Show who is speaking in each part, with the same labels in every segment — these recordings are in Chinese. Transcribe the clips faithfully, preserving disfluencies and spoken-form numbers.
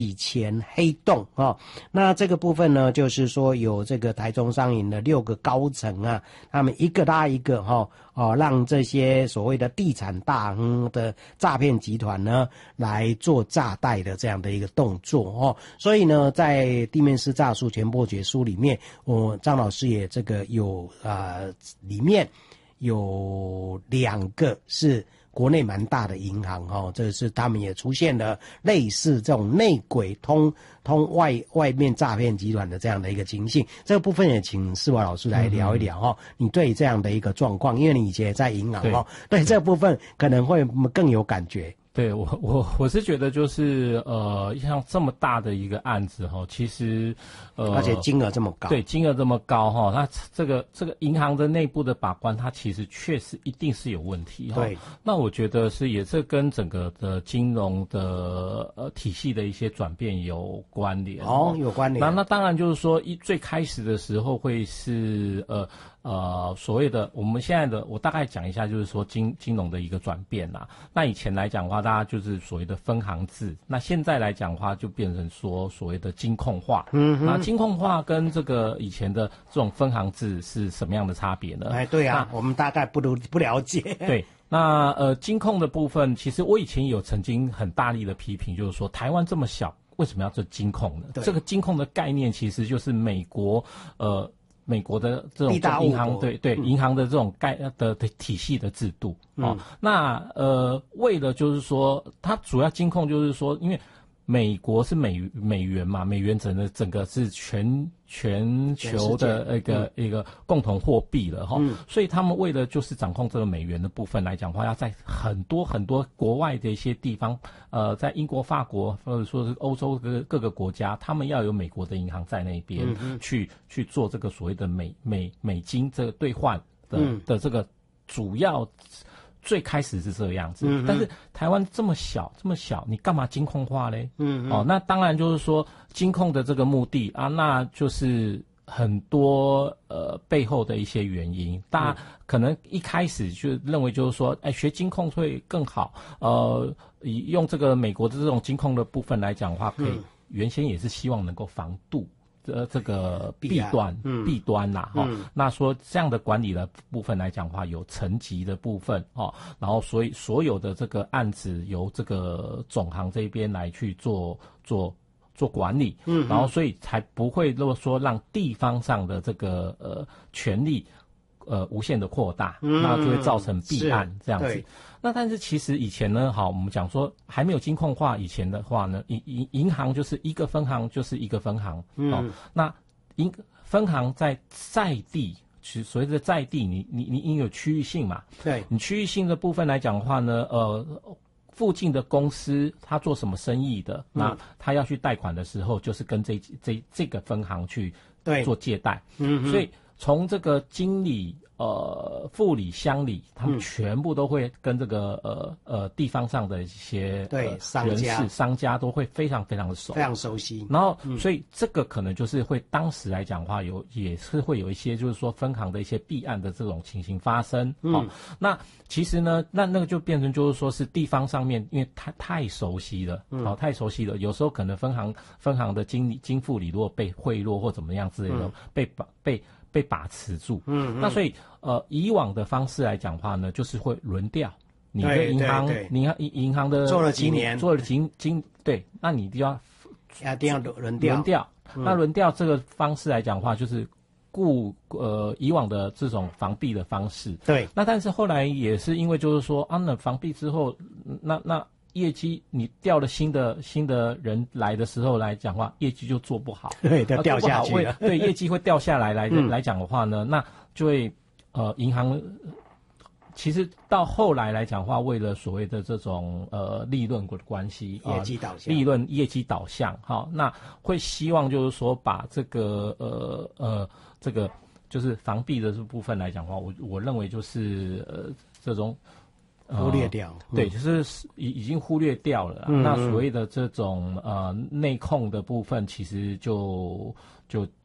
Speaker 1: 以前黑洞啊、哦，那这个部分呢，就是说有这个台中商银的六个高层啊，他们一个拉一个哈哦，让这些所谓的地产大亨的诈骗集团呢来做诈贷的这样的一个动作哦。所以呢，在地面师诈术全破解书里面，我张老师也这个有呃里面有两个是国内蛮大的银行哦，这是他们也出现了类似这种内鬼通通外外面诈骗集团的这样的一个情形。这个部分也请世华老师来聊一聊哦，嗯、你对这样的一个状况，因为你以前也在银行哦，对, 对这个部分可能会更有感觉。
Speaker 2: 对我我我是觉得就是呃像这么大的一个案子哈，其实呃
Speaker 1: 而且金额这么高，
Speaker 2: 对金额这么高哈，那这个这个银行的内部的把关，它其实确实一定是有问题哈。
Speaker 1: 对，
Speaker 2: 那我觉得是也是跟整个的金融的呃体系的一些转变有关联
Speaker 1: 哦，有关联。
Speaker 2: 那那当然就是说一最开始的时候会是呃。呃，所谓的我们现在的，我大概讲一下，就是说金金融的一个转变啦。那以前来讲的话，大家就是所谓的分行制，那现在来讲的话，就变成说所谓的金控化。嗯哼，那金控化跟这个以前的这种分行制是什么样的差别呢？
Speaker 1: 哎，对啊，我们大概不不不了解。
Speaker 2: 对。那呃，金控的部分，其实我以前有曾经很大力的批评，就是说台湾这么小，为什么要做金控呢？这个金控的概念其实就是美国呃。美国的这种银行对对、嗯、银行的这种概的的体系的制度哦，嗯、那呃为了就是说，它主要金控就是说，因为美国是美美元嘛，美元整个整个是全全球的一个、嗯、一个共同货币了哈、嗯，所以他们为了就是掌控这个美元的部分来讲的话，要在很多很多国外的一些地方，呃，在英国、法国或者说是欧洲各各个国家，他们要有美国的银行在那边、嗯、去去做这个所谓的美美美金这个兑换的、嗯、的这个主要。最开始是这个样子，嗯、但是台湾这么小，这么小，你干嘛金控化嘞？嗯，哦，那当然就是说金控的这个目的啊，那就是很多呃背后的一些原因。大家可能一开始就认为就是说，哎，学金控会更好。呃，以用这个美国的这种金控的部分来讲的话，可以、嗯、原先也是希望能够防杜。呃，这个弊端，嗯、弊端呐、啊，哈、嗯，那说这样的管理的部分来讲的话，有层级的部分，哦，然后所以所有的这个案子由这个总行这边来去做做做管理，嗯，然后所以才不会如果说让地方上的这个呃权力呃无限的扩大，嗯，那就会造成弊案这样子。那但是其实以前呢，好，我们讲说还没有金控化以前的话呢，银银银行就是一个分行就是一个分行，嗯，哦，那银分行在在地，其实所谓的在地，你你你你有区域性嘛？
Speaker 1: 对，
Speaker 2: 你区域性的部分来讲的话呢，呃，附近的公司他做什么生意的，嗯，那他要去贷款的时候，就是跟这这这个分行去做借贷，嗯，所以从这个经理。呃，副理、乡里，他们全部都会跟这个、嗯、呃呃地方上的一些
Speaker 1: 对、呃、商
Speaker 2: 人士、商家都会非常非常的熟，
Speaker 1: 非常熟悉。
Speaker 2: 然后，嗯、所以这个可能就是会当时来讲的话，有也是会有一些就是说分行的一些弊案的这种情形发生。嗯，哦，那其实呢，那那个就变成就是说是地方上面，因为太太熟悉了，嗯，哦，太熟悉了，有时候可能分行分行的经理、经副理如果被贿赂或怎么样之类的，嗯、被被。被把持住，嗯，那所以呃，以往的方式来讲话呢，就是会轮调，你的银行，你银银行的
Speaker 1: 做了几年，
Speaker 2: 做了经经对，那你就要
Speaker 1: 一定要轮调，
Speaker 2: 轮调，嗯，那轮调这个方式来讲话，就是顾呃以往的这种防弊的方式，
Speaker 1: 对，
Speaker 2: 那但是后来也是因为就是说啊，那防弊之后，那那。业绩你调了新的新的人来的时候来讲话，业绩就做不好，
Speaker 1: 对，就掉下去了。
Speaker 2: 对，业绩会掉下来来、嗯、来讲的话呢，那就会呃银行其实到后来来讲的话，为了所谓的这种呃利润的关系，
Speaker 1: 业绩导向，
Speaker 2: 利润业绩导向，哈，那会希望就是说把这个呃呃这个就是防弊的这部分来讲的话，我我认为就是呃这种。
Speaker 1: 忽略掉，
Speaker 2: 呃、对，就是已已经忽略掉了。嗯，那所谓的这种呃内控的部分，其实就就就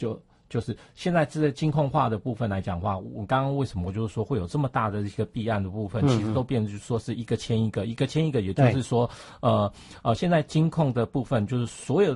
Speaker 2: 就是现在这个金控化的部分来讲的话，我刚刚为什么我就是说会有这么大的一个弊案的部分，嗯、其实都变成就是说是一个签一个，一个签一个，也就是说，呃呃，现在金控的部分就是所有